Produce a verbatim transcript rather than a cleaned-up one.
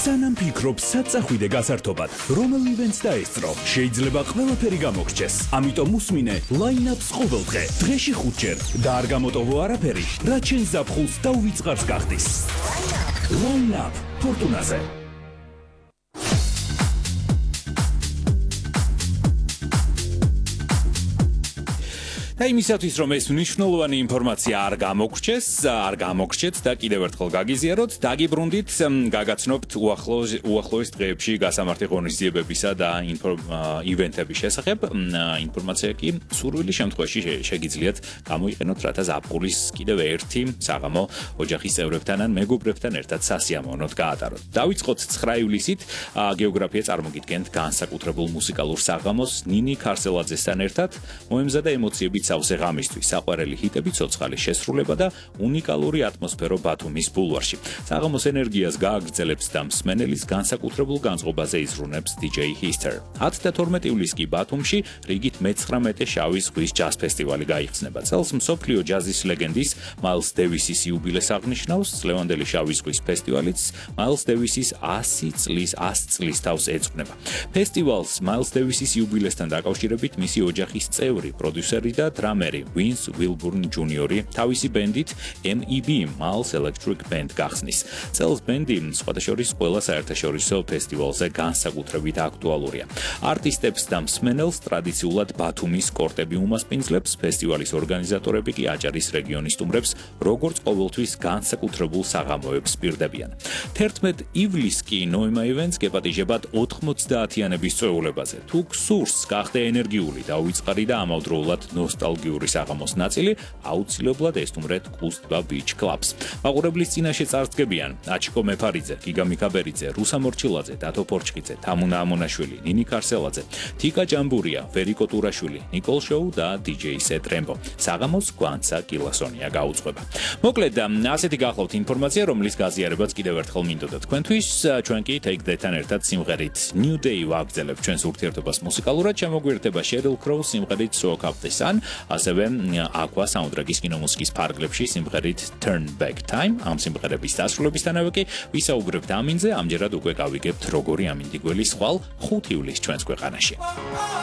სანამ ფიქრობ საწახვიდე გასართობად, რომელ ივენტს დაესწრო, შეიძლება ყველაფერი გამოგრჩეს. ამიტომ უსმინე line-up-ს ყოველდღე, დღეში ხუთჯერ და არ გამოტოვო არაფერი, რაც შენ ზაფხულს და უვიწყარს გახდის. Line-up ფორტუნაზე. და იმისათვის რომ ეს მნიშვნელოვანი ინფორმაცია არ გამოგრჩეს, არ გამოგრჩეთ და კიდევ ერთხელ გაგიზიაროთ, დაგიბრუნდით, გაგაცნობთ უახლოეს დღეებში გასამართი ღონისძიებებისა და ივენტების შესახებ. ინფორმაცია კი სურვილის შემთხვევაში შეგიძლიათ გამოიყენოთ, რათა ზაფხულის კიდევ ერთი საღამო ოჯახის წევრებთან ან მეგობრებთან ერთად სასიამოვნოდ გაატაროთ. დავიწყოთ ცხრა ივლისით, გეოგრაფია წარმოგიდგენთ განსაკუთრებულ მუსიკალურ საღამოს ნინი ქარსელაძესთან ერთად, მოემზადა ემოციებით სავსე ღამისთვის, საყვარელი ჰიტები, ცოცხალი შესრულება და უნიკალური ატმოსფერო ბათუმის ბულვარში. საღამოს ენერგიას გააგრძელებს და მსმენელის განსაკუთრებულ განწყობაზე იზრუნებს დი ჯეი Hister. ათი და თორმეტი ივლისს კი ბათუმში რიგით მეცხრამეტე შავი ზღვის ჯაზ ფესტივალი გაიხსნება. წელს მსოფლიო ჯაზის ლეგენდის მაილს დევისის იუბილეს აღნიშნავს, წლევანდელი შავი ზღვის ფესტივალიც მაილს დევისის ასი წლის ასი წლის თავს ეძღვნება. ფესტივალს მაილს დევისის იუბილესთან დაკავშირებით მისი ოჯახის წევრი, პროდიუსერი და დრამერი ვინს ვილბურნ ჯუნიორი თავისი ბენდით ემ ი ბი Miles Electric Band გახსნის. წელს ბენდი სხვათა შორის ყველა საერთაშორისო ფესტივალზე განსაკუთრებით აქტუალურია. არტისტებს და მსმენელს ტრადიციულად ბათუმის კორტები უმასპინძლებს, ფესტივალის ორგანიზატორები კი აჭარის რეგიონის სტუმრებს როგორც ყოველთვის განსაკუთრებულ საღამოებს პირდებიან. თერთმეტ ივლისს კი ნოემა ივენტს გეპატიჟებათ ოთხმოცდაათიანების წვეულებაზე. თუ გსურს გახდე ენერგიული და უიწყარი და ამავდროულად ნოსტალგიური საღამოს ნაწილი, აუცილებლად ესტუმრეთ კუსტბა Beach Clubs. მაყურებლის წინაშე წარსდგებიან აჩიკო მეფარიძე, გიგა მიქაბერიძე, რუსა მორჩილაძე, დათო პორჩკიძე, თამუნა ამონაშვილი, ნინი ქარსელაძე, თიკა ჯამბურია, ვერიკო ტურაშვილი, ნიკოლ შოუ და დი ჯეი სეთ რემბო. საღამოს გვანცა კილასონია გაუძღვება. მოკლედ, ასეთი გახლავთ ინფორმაცია, რომლის გაზიარებაც კიდევ ერთხელ მინდოდა თქვენთვის. ჩვენ კი Take That-თან ერთად სიმღერით New Day ვაგრძელებთ ჩვენს ურთიერთობას მუსიკალურად. შემოგვიერთება Sheryl Crow სიმღერით Soak Up the Sun, ასევე Aqua Soundtrack-ის კინომუსიკის ფარგლებში სიმღერით Turn Back Time. ამ სიმღერების დასრულებისთანავე კი ვისაუბრებთ ამინზე, ამჯერად უკვე გავიგებთ როგორი ამინდიგველი სხვალ ხუთი ივლისს ჩვენს ქვეყანაში.